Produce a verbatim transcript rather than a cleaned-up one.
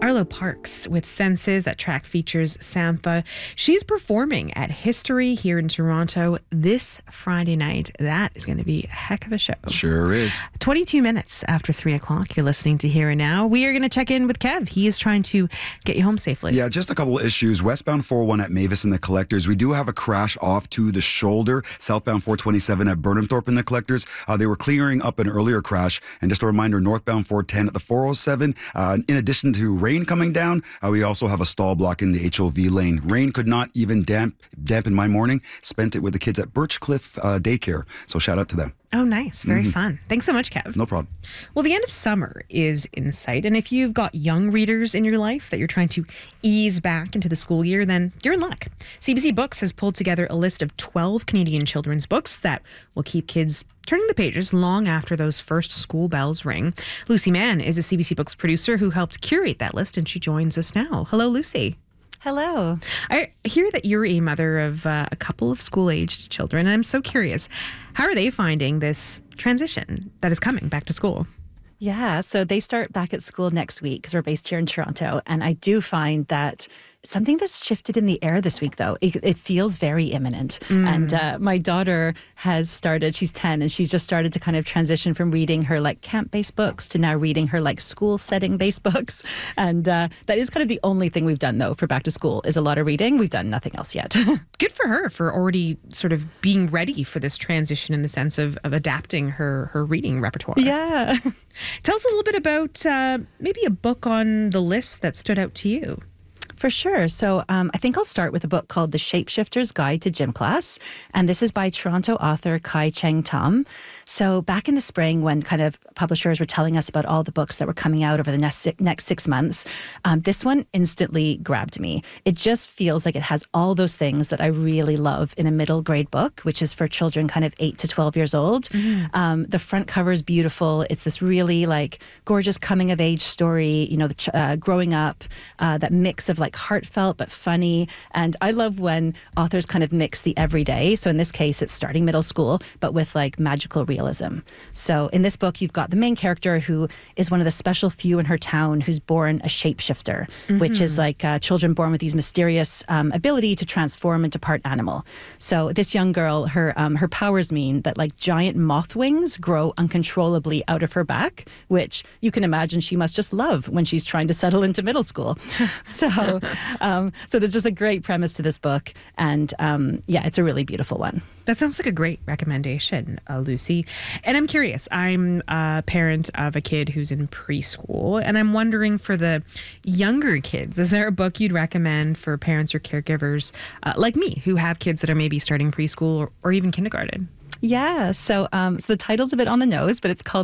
Arlo Parks with Senses. That track features Sampha. She's performing at History here in Toronto this Friday night. That is going to be a heck of a show. Sure is. twenty-two minutes after three o'clock. You're listening to Here and Now. We are going to check in with Kev. He is trying to get you home safely. Yeah, just a couple of issues. Westbound four oh one at Mavis and the Collectors. We do have a crash off to the shoulder. Southbound four twenty-seven at Burnhamthorpe and the Collectors. Uh, they were clearing up an earlier crash. And just a reminder, northbound four ten at the four oh seven. Uh, in addition to rain coming down, uh, we also have a stall block in the H O V lane. Rain could not even damp, dampen my morning. Spent it with the kids at Birchcliff uh, Daycare. So shout out to them. Oh, nice. Very Mm-hmm. fun. Thanks so much, Kev. No problem. Well, the end of summer is in sight. And if you've got young readers in your life that you're trying to ease back into the school year, then you're in luck. C B C Books has pulled together a list of twelve Canadian children's books that will keep kids turning the pages long after those first school bells ring. Lucy Mann is a C B C Books producer who helped curate that list, and she joins us now. Hello, Lucy. Hello. I hear that you're a mother of uh, a couple of school-aged children, and I'm so curious, how are they finding this transition that is coming back to school? Yeah, so they start back at school next week because we're based here in Toronto. And I do find that something that's shifted in the air this week, though, it, it feels very imminent. Mm. And uh, my daughter has started, she's ten, and she's just started to kind of transition from reading her like camp-based books to now reading her like school setting-based books. And uh, that is kind of the only thing we've done, though, for back to school is a lot of reading. We've done nothing else yet. Good for her for already sort of being ready for this transition in the sense of, of adapting her, her reading repertoire. Yeah. Tell us a little bit about uh, maybe a book on the list that stood out to you. For sure. So um, I think I'll start with a book called The Shapeshifter's Guide to Gym Class. And this is by Toronto author Kai Cheng Tom. So back in the spring, when kind of publishers were telling us about all the books that were coming out over the next, next six months, um, this one instantly grabbed me. It just feels like it has all those things that I really love in a middle grade book, which is for children kind of eight to twelve years old. Mm-hmm. Um, the front cover is beautiful. It's this really like gorgeous coming of age story, you know, the ch- uh, growing up, uh, that mix of like heartfelt but funny. And I love when authors kind of mix the everyday. So in this case, it's starting middle school, but with like magical realism. So in this book, you've got the main character who is one of the special few in her town who's born a shapeshifter, mm-hmm. which is like uh, children born with these mysterious um, ability to transform into part animal. So this young girl, her um, her powers mean that like giant moth wings grow uncontrollably out of her back, which you can imagine she must just love when she's trying to settle into middle school. So um, so there's just a great premise to this book. And um, yeah, it's a really beautiful one. That sounds like a great recommendation, uh, Lucy. And I'm curious, I'm a parent of a kid who's in preschool, and I'm wondering for the younger kids, is there a book you'd recommend for parents or caregivers uh, like me who have kids that are maybe starting preschool or, or even kindergarten? Yeah, so um, so the title's a bit on the nose, but it's called